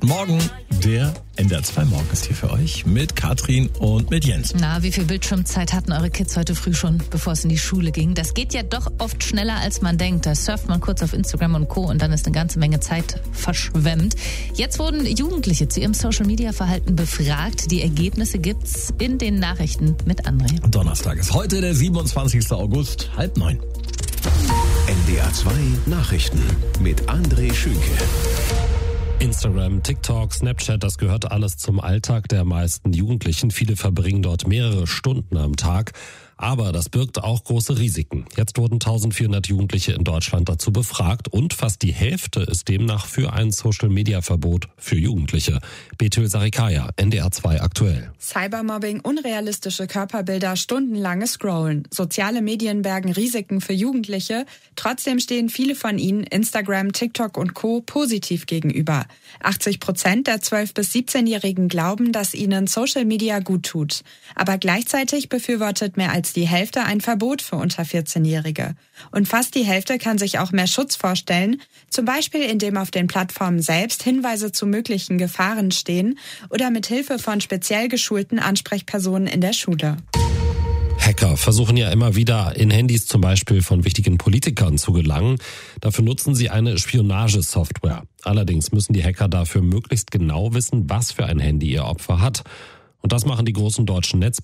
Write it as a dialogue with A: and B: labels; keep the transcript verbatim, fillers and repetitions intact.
A: Guten Morgen, der N D R zwei Morgen ist hier für euch mit Katrin und mit Jens.
B: Na, wie viel Bildschirmzeit hatten eure Kids heute früh schon, bevor es in die Schule ging? Das geht ja doch oft schneller, als man denkt. Da surft man kurz auf Instagram und Co. und dann ist eine ganze Menge Zeit verschwemmt. Jetzt wurden Jugendliche zu ihrem Social-Media-Verhalten befragt. Die Ergebnisse gibt's in den Nachrichten mit André.
A: Donnerstag ist heute der siebenundzwanzigster August, halb neun.
C: N D R zwei Nachrichten mit André Schünke.
D: Instagram, TikTok, Snapchat, das gehört alles zum Alltag der meisten Jugendlichen. Viele verbringen dort mehrere Stunden am Tag. Aber das birgt auch große Risiken. Jetzt wurden eintausendvierhundert Jugendliche in Deutschland dazu befragt und fast die Hälfte ist demnach für ein Social-Media-Verbot für Jugendliche. Betül Sarikaya, N D R zwei aktuell.
E: Cybermobbing, unrealistische Körperbilder, stundenlanges Scrollen. Soziale Medien bergen Risiken für Jugendliche. Trotzdem stehen viele von ihnen Instagram, TikTok und Co. positiv gegenüber. achtzig Prozent der zwölf- bis siebzehnjährigen glauben, dass ihnen Social Media gut tut. Aber gleichzeitig befürwortet mehr als die Hälfte ein Verbot für unter vierzehnjährige. Und fast die Hälfte kann sich auch mehr Schutz vorstellen, zum Beispiel indem auf den Plattformen selbst Hinweise zu möglichen Gefahren stehen oder mit Hilfe von speziell geschulten Ansprechpersonen in der Schule.
D: Hacker versuchen ja immer wieder in Handys zum Beispiel von wichtigen Politikern zu gelangen. Dafür nutzen sie eine Spionagesoftware. Allerdings müssen die Hacker dafür möglichst genau wissen, was für ein Handy ihr Opfer hat. Und das machen die großen deutschen Netz